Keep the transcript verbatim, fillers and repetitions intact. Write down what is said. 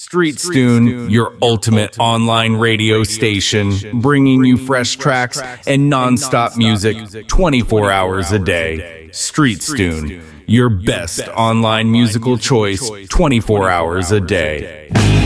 Street Stune, your ultimate online radio station, bringing you fresh tracks and non-stop music twenty-four hours a day. Street Stune, your best online musical choice twenty-four hours a day.